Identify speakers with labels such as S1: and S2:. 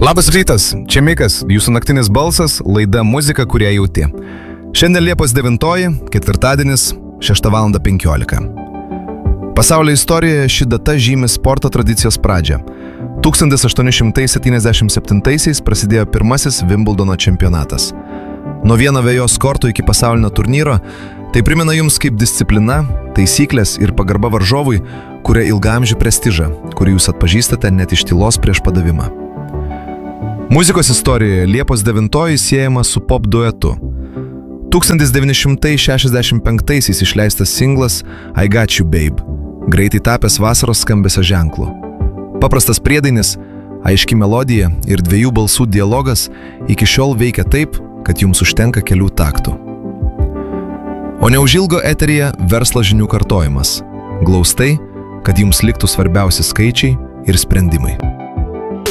S1: Labas rytas, čia Mikas, jūsų naktinis balsas, laida muzika, kurią jauti. Šiandien Liepos 9, ketvirtadienis, 6:15. Pasaulio istorijoje ši data žymi sporto tradicijos pradžią. 1877 prasidėjo pirmasis Wimbledono čempionatas. Nuo vieno vejos korto iki pasaulinio turnyro, tai primena jums kaip disciplina, taisyklės ir pagarba varžovui, kuria ilgaamžių prestižą, kurį jūs atpažįstate net iš tylos prieš padavimą. Muzikos istorijoje Liepos 9 siejama su pop duetu. 1965 išleistas singlas I Got You Babe, greitai tapęs vasaros skambesio ženklu. Paprastas priedainis, aiški melodija ir dviejų balsų dialogas iki šiol veikia taip, kad jums užtenka kelių taktų. O neužilgo eteryje verslo žinių kartojimas. Glaustai, kad jums liktų svarbiausi skaičiai ir sprendimai.